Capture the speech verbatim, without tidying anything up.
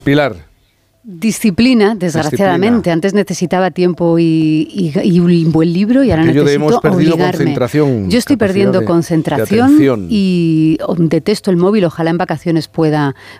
Pilar. Disciplina, desgraciadamente. Disciplina. Antes necesitaba tiempo y, y, y un buen libro y ahora Aquello necesito hemos perdido obligarme. Concentración, Yo estoy perdiendo de, concentración de y detesto el móvil. Ojalá en vacaciones pueda,